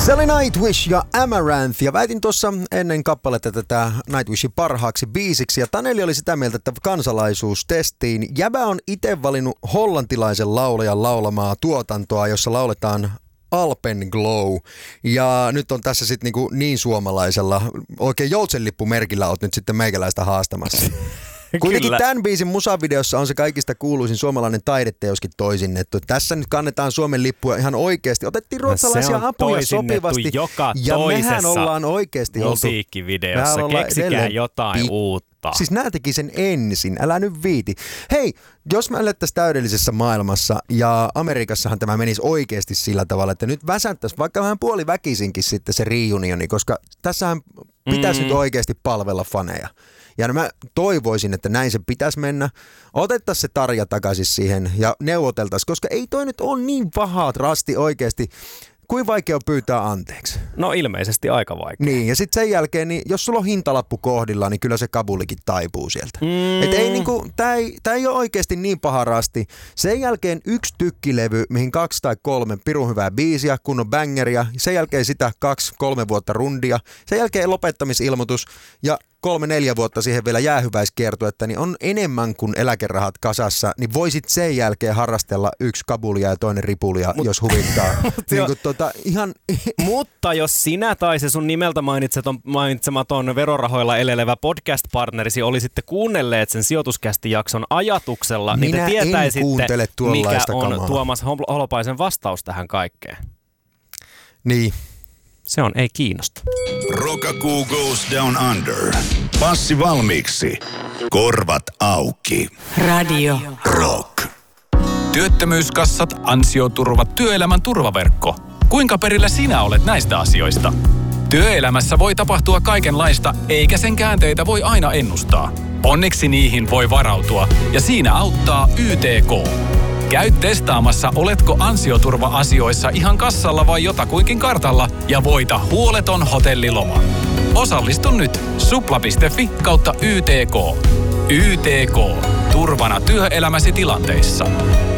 Se oli Nightwish ja Amaranth, ja väitin tuossa ennen kappaletta tätä Nightwishin parhaaksi biisiksi, ja Taneli oli sitä mieltä, että kansalaisuustestiin Jäbä on itse valinnut hollantilaisen laulajan laulamaa tuotantoa, jossa lauletaan Alpenglow, ja nyt on tässä sitten niin suomalaisella, oikein joutsenlippumerkillä oot nyt sitten meikäläistä haastamassa. Kuitenkin tämän biisin musavideossa on se kaikista kuuluisin suomalainen taideteoskin toisinnettu. Tässä nyt kannetaan Suomen lippua ihan oikeasti. Otettiin ruotsalaisia apuja sopivasti. Ja mehän ollaan oikeasti oltu. Musiikkivideossa. Keksikää jotain uutta. Siis nää teki sen ensin. Älä nyt viiti. Hei, jos me elettäisiin täydellisessä maailmassa ja Amerikassahan tämä menisi oikeasti sillä tavalla, että nyt väsäntäisiin vaikka vähän puoliväkisinkin sitten se reunioni, koska tässähän pitäisi nyt oikeasti palvella faneja. Ja mä toivoisin, että näin se pitäisi mennä. Otettaisiin se Tarja takaisin siihen ja neuvoteltaisiin, koska ei toi nyt ole niin pahaa rasti oikeasti. Kuin vaikea on pyytää anteeksi? No ilmeisesti aika vaikea. Niin, ja sitten sen jälkeen, niin jos sulla on hintalappu kohdillaan, niin kyllä se kabulikin taipuu sieltä. Et ei tää ei ole oikeasti niin paha rasti. Sen jälkeen 1 tykkilevy, mihin 2 tai 3 pirun hyvää biisiä, kunnon bangeria. Sen jälkeen sitä 2-3 vuotta rundia. Sen jälkeen lopettamisilmoitus ja 3-4 vuotta siihen vielä jäähyväiskiertuetta, niin on enemmän kuin eläkerahat kasassa, niin voisit sen jälkeen harrastella 1 kabulia ja toinen ripulia, jos huvittaa. Ihan... Mutta jos sinä tai se sun nimeltä mainitsematon verorahoilla elelevä podcast-partnerisi olisitte kuunnelleet sen sijoituskästi-jakson ajatuksella, niin te tietäisitte, mikä on Tuomas Holopaisen vastaus tähän kaikkeen. Niin. Se on ei kiinnosta. Rokakuu goes down under. Passi valmiiksi. Korvat auki. Radio Rock. Työttömyyskassat, ansioturvat, työelämän turvaverkko. Kuinka perillä sinä olet näistä asioista? Työelämässä voi tapahtua kaikenlaista, eikä sen käänteitä voi aina ennustaa. Onneksi niihin voi varautua, ja siinä auttaa YTK. Käy testaamassa, oletko ansioturva-asioissa ihan kassalla vai jotakuinkin kartalla ja voita huoleton hotelliloma. Osallistu nyt supla.fi/YTK. YTK. Turvana työelämäsi tilanteissa.